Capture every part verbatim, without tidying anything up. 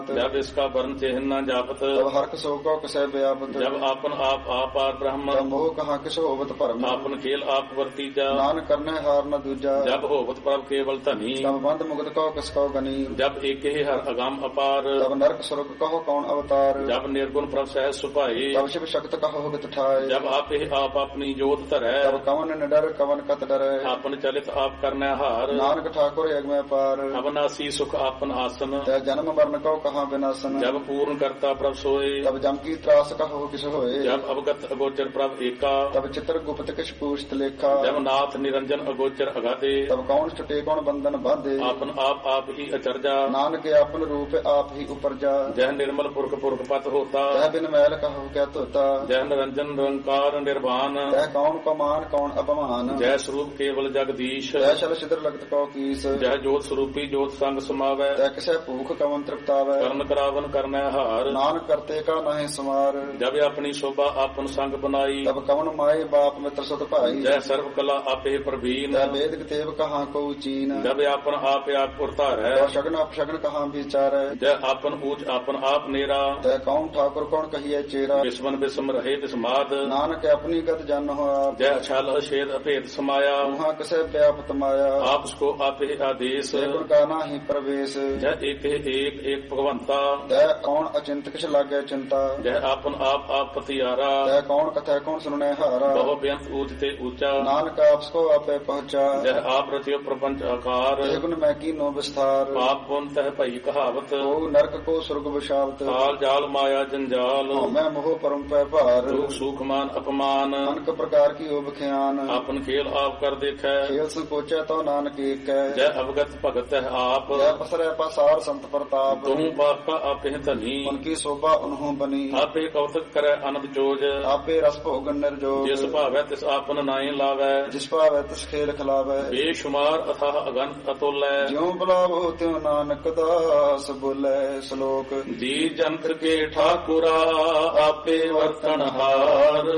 जब इसका वर्ण चिन्ह न जापत तब हरक सो को कसै व्यापत जब आपन आप आपार ब्रह्म तब मोह कहाँ किस होवत भरम आपन खेल आप वर्तीजा नान करने हार न दूजा जब होवत प्रभ केवल धनी तब बंद मुगत कहो किस कहो गनी जब एक ही हर अगम अपार तब नरक स्वर्ग कहो कौन अवतार जब निर्गुण प्रभ सहज सुपाई तब शिव शक्त कहो होगत ठाय जब आप ही आप अपनी जोत धरै तब कवन न डर कवन कत डरै आपन चलित आप करने हार नानक ठाकुर अगमय पार अवनासी सुख आपन आसन तै जन्म मरण कहो कहाँ विनाशन जब पूर्ण करता प्रभ सोए तब जम की त्रास कहो किस होए जब अवगत अगोचर प्रभ एका तब चित्र गुप्त किस पूछत लेखा जब नाथ निरंजन अगोचर अगाधे तब कौन छुटे कौन बंधन बांधे आपन आप आप ही अचरजा नानक आपन रूप आप ही उपरजा जह निर्मल पुरख पुरख पत होता तह बिन मैल कहो क्या तोता जह निरंजन निरंकार निर्वाण तह कौन को मान कौन अपमान जय स्वरूप केवल जगदीश तह शल छिद्र लगत कौ कीस जय जोत स्वरूपी जोत संग समावै तह किसे भूख कवन तृप्तावै कर्म करावन करनै हार नानक करते का नहीं समार जब अपनी शोभा आपन संग बनाई तब कवन माए बाप मित्र सत भाई जय सर्व कला आपे प्रवीण तह वेद तेव कहाँ को चीन जब आपन आप आप पुरतार है तह शगन अपशगन कहाँ विचार जय आपन ऊंच आपन आप नेरा तह कौन ठाकुर कौन कहिए चेरा विस्मन विस्म रहे विस्माद नानक अपनी गत जन हो आप जय अछल अछेद अभेद समाया वहाँ किसे व्यापत माया आप उसको आपे आदेश गुण का नाही प्रवेश जय एक एक एक भगवंता तह कौन अचिंत किस लागे चिंता जय आपन आप आप पतियारा तह कौन कथा कौन सुनने हारा बहु बेअंत ऊंच ते ऊंचा नानक आपको आपे पहुंचा जय आप रचियो प्रपंच आकार गुण मैं की नो विस्तार पाप पुन तह भई कहावत ओ नरक को स्वर्ग विशावत काल जाल माया जंजाल मैं मोह परम पै भार दुख सुख मान अपमान अनक प्रकार की ओब ख्यान आपन खेल आप कर देखै खेल संकोचे तो नानक एक जय अवगत भगत है आप जय पसरे पसार संत प्रताप तुम बाप का आपे धनी उनकी शोभा उन्हों बनी आपे कौतक करे अनंत जोज आपे रस भोगन निर्जोग जिस भावै तिस आपन नाई लावै जिस भावै तिस खेल खिलावै बेशुमार अथाह अगंत अतुलै ज्यों बुलावो त्यों नानक दास बोले श्लोक दी जंत के ठाकुरा आपे वर्तन हार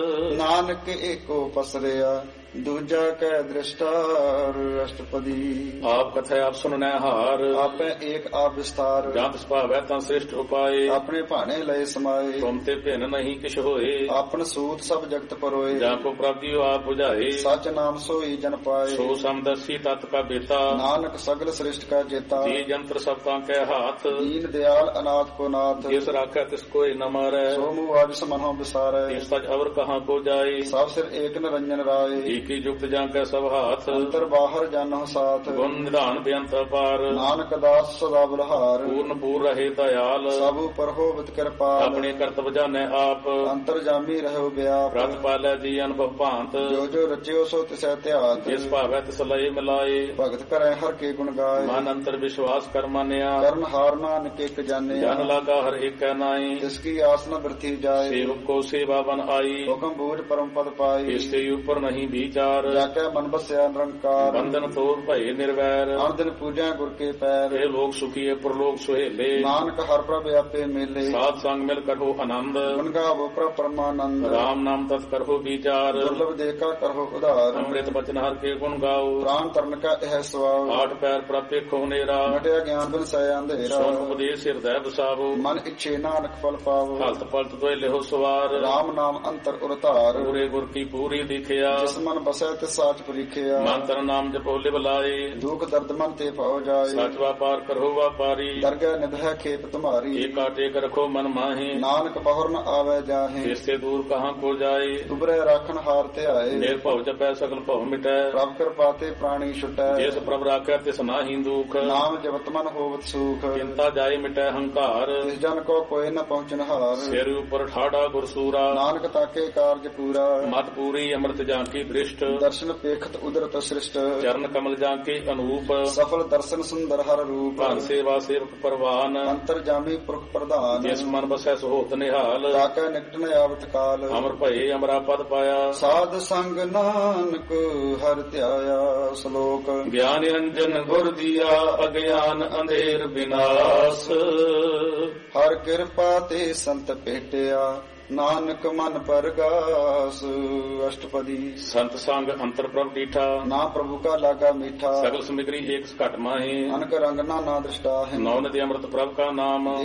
नानक एको पसरिया दूजा कै दृष्टार अष्टपदी आप कथा आप सुनने हार आपे एक आप विस्तार जात भावै तं श्रेष्ठ उपाय अपने भाने लय समाये तुम ते भिन नहीं किछ होए आपन सूत सब जगत परोए जाको प्राप्तियो आप बुझाए सच नाम सोई जन पाए सो समदर्शी तत् का बेता नानक सगल श्रेष्ठ का जेता जी जंत्र सब के हाथ दीन दयाल अनाथ को नाथ जिस राखै तिस कोई न मारै सो मुँह आज समनो विसारे इस सच अवर कहाँ को जाए सब सिर एक निरंजन राय की युक्त जांकै सब हाथ अंतर बाहर जानो साथ गुण निधान बेअंत पार नानक दास सदा बलहार पूर्ण पूर रहे दयाल सब पर होवत कृपाल अपने कर्तव्य जाने आप अंतर जामी रहो व्याप व्रत पालै जी अनुभव भांत जो जो रचियो सो तिसै त्यात जिस भावै तिस लय मिलाए भगत करे हर के गुण गाय मन अंतर विश्वास कर मानिया कर्ण हार नानक एक जाने जन लागा हर एक नाई जिसकी आस न वृथी जाए सेवक को सेवा बन आई हुक्म बूझ परम पद पाई इसके ऊपर नहीं विचार जाके मन बसया निरंकार बंधन तोड़ भय निर्वैर हर दिन पूजा गुर के पैर हे लोग सुखिए प्रलोक सुहेले नानक हर प्रभ आपे मेले सात संग मिल करो आनंद गुण गावो प्रभ परमानंद राम नाम तत् करो विचार दुर्लभ देखा करो उदार अमृत बचन हर के गुण गाओ प्राण तरण का यह स्वभाव आठ पैर प्रत्येक होनेरा मटिया ज्ञान बिन सय अंधेरा सोन उपदेश हृदय बसावो मन इच्छे नानक फल पावो हलत पलत दोय लेहो सवार राम नाम अंतर उरतार पूरे गुर की पूरी दिखिया जिस मन बसै तिस साच परीखिया मंत्र नाम जपो लिव लाए दुख दर्द मन ते पाओ जाए सच व्यापार करो व्यापारी दरगह निधह खेप तुम्हारी एक टेक रखो मन माहे नानक बहुर न आवे जाहे इससे दूर कहाँ को जाए उबरे राखन हार ते आए निर्भव जपै सकल भव मिटै प्रभ कृपा ते प्राणी छुटै जिस प्रभ राखै तिस नाहि दुख नाम जपत मन होवत सुख चिंता जाय मिटै हंकार जिस जन को कोई न पहुँचन हार सिर ऊपर ठाड़ा गुरसूरा नानक ताके कार्य पूरा मत पूरी अमृत जांकी दृष्ट दर्शन पेखत उदरत सृष्ट चरण कमल जांके अनूप सफल दर्शन सुंदर हर रूप भान सेवा सेवक परवान अंतर जामी पुरख प्रधान जिस मन बसै सोहत निहाल ताकै निकट न आवत काल अमर भये अमरा पद पाया साध संग नानक हर ध्याया श्लोक ज्ञान निरंजन गुर दिया अज्ञान अंधेर विनाश ਹਰ ਕਿਰਪਾ ਤੇ ਸੰਤ ਭੇਟਿਆ ਨਾਨਕ ਮਨ ਪਰਗਾਸ। ਅਸ਼ਟਪਦੀ। ਸੰਤ ਸੰਗ ਅੰਤਰ ਪ੍ਰਭ ਡੀਠਾ, ਨਾ ਪ੍ਰਭੂ ਕਾ ਲਾਗਾ ਮੀਠਾ। ਸਗਲ ਸਮਿਗਰੀ ਏਕ ਘਟ ਮਾਹੀ, ਅਨਕ ਰੰਗ ਨਾ ਨਾ ਦ੍ਰਿਸ਼ਟਾ ਹੈ। ਨੌ ਨਦੀ ਅੰਮ੍ਰਿਤ ਪ੍ਰਭ ਕਾ ਨਾਮ।